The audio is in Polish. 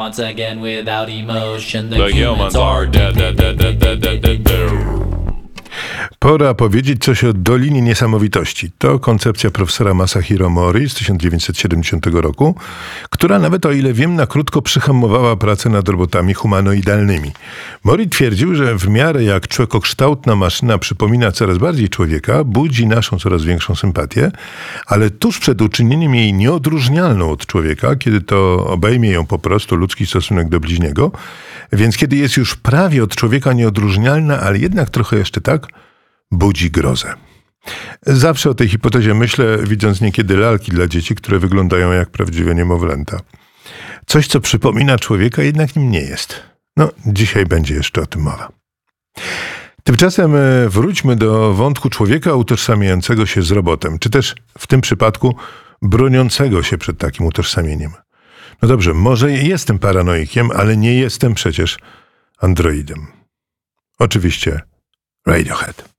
once again without emotion. The The humans are dead. Pora powiedzieć coś o Dolinie Niesamowitości. To koncepcja profesora Masahiro Mori z 1970 roku, która nawet, o ile wiem, na krótko przyhamowała pracę nad robotami humanoidalnymi. Mori twierdził, że w miarę jak człowiekokształtna maszyna przypomina coraz bardziej człowieka, budzi naszą coraz większą sympatię, ale tuż przed uczynieniem jej nieodróżnialną od człowieka, kiedy to obejmie ją po prostu ludzki stosunek do bliźniego, więc kiedy jest już prawie od człowieka nieodróżnialna, ale jednak trochę jeszcze tak, budzi grozę. Zawsze o tej hipotezie myślę, widząc niekiedy lalki dla dzieci, które wyglądają jak prawdziwe niemowlęta. Coś, co przypomina człowieka, jednak nim nie jest. No, dzisiaj będzie jeszcze o tym mowa. Tymczasem wróćmy do wątku człowieka utożsamiającego się z robotem, czy też w tym przypadku broniącego się przed takim utożsamieniem. No dobrze, może jestem paranoikiem, ale nie jestem przecież androidem. Oczywiście Radiohead.